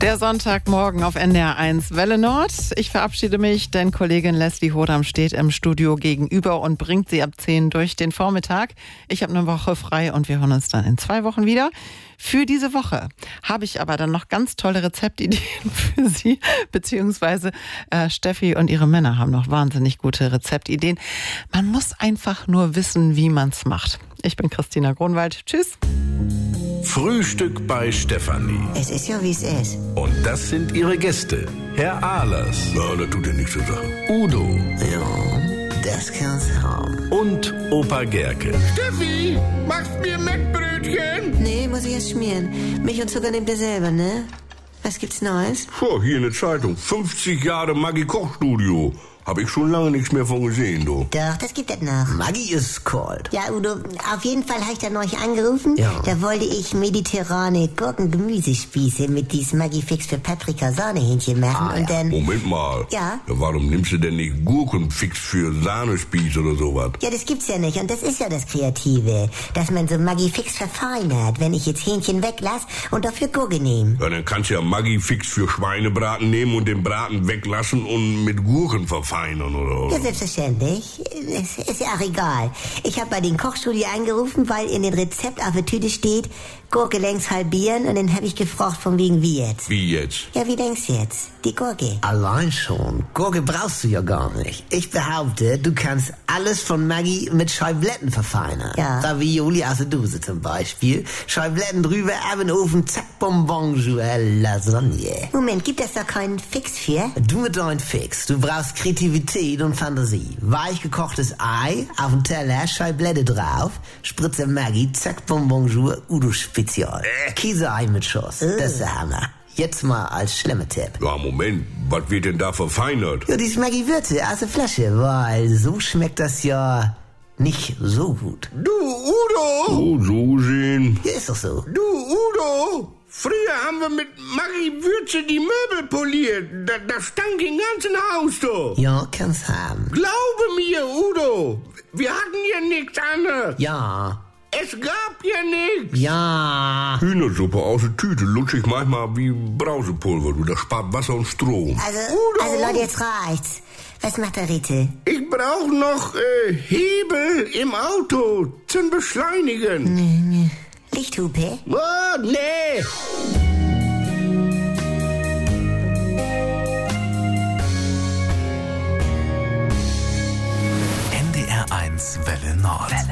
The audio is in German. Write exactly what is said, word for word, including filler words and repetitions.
Der Sonntagmorgen auf N D R eins Welle Nord. Ich verabschiede mich, denn Kollegin Leslie Hodam steht im Studio gegenüber und bringt sie ab zehn durch den Vormittag. Ich habe eine Woche frei und wir hören uns dann in zwei Wochen wieder. Für diese Woche habe ich aber dann noch ganz tolle Rezeptideen für Sie, beziehungsweise äh, Steffi und ihre Männer haben noch wahnsinnig gute Rezeptideen. Man muss einfach nur wissen, wie man es macht. Ich bin Christina Gronwald. Tschüss. Frühstück bei Stefanie. Es ist ja, wie es ist. Und das sind ihre Gäste. Herr Ahlers. Ja, das tut ja nichts zur Sache. Udo. Ja, das kann's haben. Und Opa Gerke. Steffi, machst mir Mettbrötchen? Nee, muss ich erst schmieren. Milch und Zucker nehmt ihr selber, ne? Was gibt's Neues? Puh, hier in der Zeitung. fünfzig Jahre Maggi-Kochstudio. Hab ich schon lange nichts mehr von gesehen, du. Doch, das gibt es noch. Maggi ist cold. Ja, Udo, auf jeden Fall habe ich da neulich angerufen. Ja. Da wollte ich mediterrane Gurken-Gemüsespieße mit diesem Maggi-Fix für Paprika-Sahnehähnchen machen. Ah, und ja. dann... Moment mal. Ja? Ja, warum nimmst du denn nicht Gurkenfix für Sahnespieß oder sowas? Ja, das gibt's ja nicht. Und das ist ja das Kreative. Dass man so Maggi-Fix verfeinert, wenn ich jetzt Hähnchen weglasse und dafür Gurke nehme. Ja, dann kannst du ja Maggi-Fix für Schweinebraten nehmen und den Braten weglassen und mit Gurken verfeinern, oder? Ja, selbstverständlich. Es ist ja auch egal. Ich habe bei den Kochstudio angerufen, weil in dem Rezept auf der Tüte steht, Gurke längs halbieren, und dann habe ich gefragt, von wegen wie jetzt. Wie jetzt? Ja, wie denkst du jetzt? Die Gurke. Allein schon. Gurke brauchst du ja gar nicht. Ich behaupte, du kannst alles von Maggi mit Scheibletten verfeinern. Ja. Ravioli aus der Dose zum Beispiel. Scheibletten drüber, ab in den Ofen, zack, bon, bonjour, Lasagne. Moment, gibt es da keinen Fix für? Du mit deinem Fix. Du brauchst Kreativität und Fantasie. Weich gekochtes Ei, auf dem Teller, Scheiblette drauf, Spritze Maggi, zack, bon, bonjour, Udo Spezial. Äh. Käseei mit Schuss. Äh. Das ist der Hammer. Jetzt mal als Schlemmer-Tipp. Ja, Moment. Was wird denn da verfeinert? Ja, die Maggi-Würze aus der Flasche, weil so schmeckt das ja nicht so gut. Du, Udo! Oh, so gesehen. Ja, ist doch so. Du, Udo! Früher haben wir mit Maggi-Würze die Möbel poliert. Da, da stank im ganzen Haus, du. Ja, kann's haben. Glaube mir, Udo. Wir hatten ja nichts anderes. Ja. Es gab ja nichts. Ja. Hühnersuppe aus der Tüte lutsche ich manchmal wie Brausepulver. Du, das spart Wasser und Strom. Also, Udo. also Leute, jetzt reicht's. Was macht der Ritte? Ich brauche noch äh, Hebel im Auto zum Beschleunigen. Lichthupe? Oh, nee. N D R eins Welle Nord.